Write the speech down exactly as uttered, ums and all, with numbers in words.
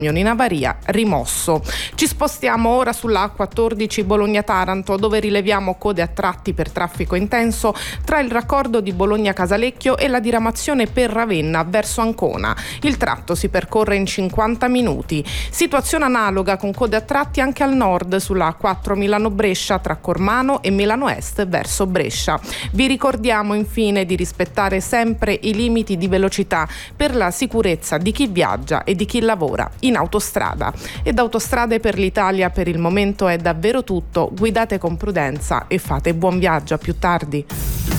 in avaria rimosso. Ci spostiamo ora sulla A quattordici Bologna-Taranto, dove rileviamo code a tratti per traffico intenso tra il raccordo di Bologna-Casalecchio e la diramazione per Ravenna verso Ancona. Il tratto si percorre in cinquanta minuti. Situazione analoga con code a tratti anche al nord sulla A quattro Milano-Brescia tra Cormano e Milano Est verso Brescia. Vi ricordiamo infine di rispettare sempre i limiti di velocità per la sicurezza di chi viaggia e di chi lavora in autostrada. Ed Autostrade per l'Italia per il momento è davvero tutto. Guidate con prudenza e fate buon viaggio. A più tardi.